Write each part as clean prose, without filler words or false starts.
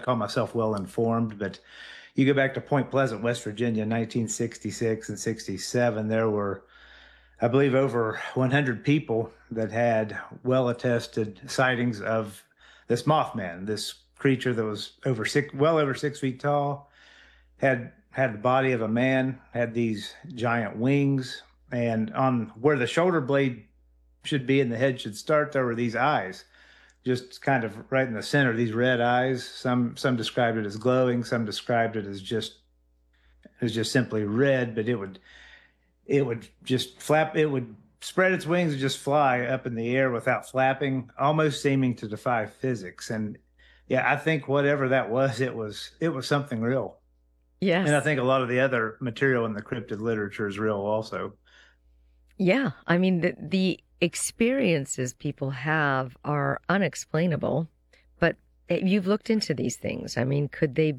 call myself well informed, but you go back to Point Pleasant, West Virginia, 1966 and 67, there were, I believe, over 100 people that had well attested sightings of this Mothman, this creature that was well over 6 feet tall, had the body of a man, had these giant wings, and on where the shoulder blade should be and the head should start, there were these eyes, just kind of right in the center, these red eyes. Some described it as glowing, some described it as just simply red, but it would just flap, it would spread its wings and just fly up in the air without flapping, almost seeming to defy physics. And yeah, I think whatever that was, it was something real. And I Yes. think a lot of the other material in the cryptid literature is real also. Yeah. I mean, the experiences people have are unexplainable, but you've looked into these things. I mean,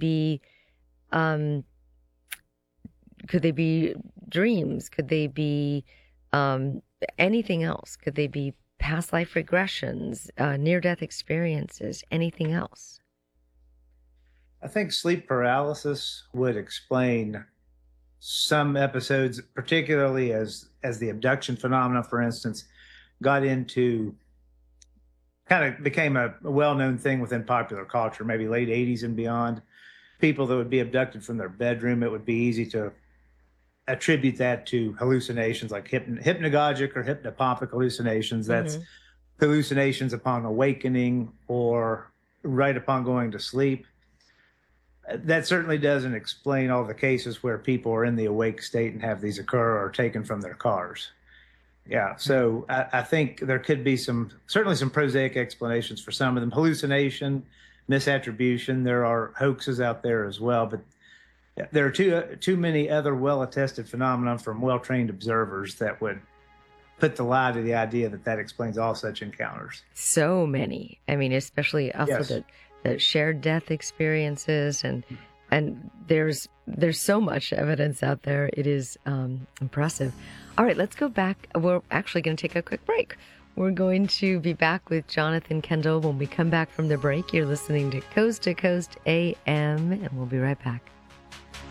um, could they be dreams? Could they be anything else? Could they be past life regressions, near-death experiences, anything else? I think sleep paralysis would explain some episodes, particularly as the abduction phenomena, for instance, got into kind of became a well-known thing within popular culture, maybe late 80s and beyond. People that would be abducted from their bedroom, it would be easy to attribute that to hallucinations like hypnagogic or hypnopompic hallucinations. That's Hmm. hallucinations upon awakening or right upon going to sleep. That certainly doesn't explain all the cases where people are in the awake state and have these occur or are taken from their cars. Yeah, so I think there could be certainly some prosaic explanations for some of them. Hallucination, misattribution. There are hoaxes out there as well, but there are too many other well-attested phenomena from well-trained observers that would put the lie to the idea that that explains all such encounters. So many. I mean, especially also Yes. the shared death experiences, and there's so much evidence out there. It is impressive. All right, let's go back. We're actually going to take a quick break. We're going to be back with Jonathan Kendall when we come back from the break. You're listening to Coast AM, and we'll be right back.